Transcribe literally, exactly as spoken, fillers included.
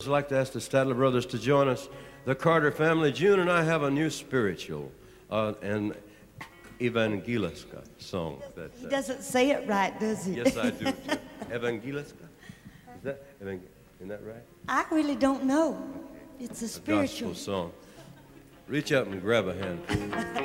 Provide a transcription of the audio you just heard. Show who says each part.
Speaker 1: I'd like to ask the Statler brothers to join us. The Carter family, June and I have a new spiritual, uh, an Evangeliska song. That, uh,
Speaker 2: He doesn't say it right, does he?
Speaker 1: Yes, I do, too. Evangeliska? Is that, isn't that right?
Speaker 2: I really don't know. It's a
Speaker 1: A
Speaker 2: spiritual
Speaker 1: gospel song. Reach up and grab a hand.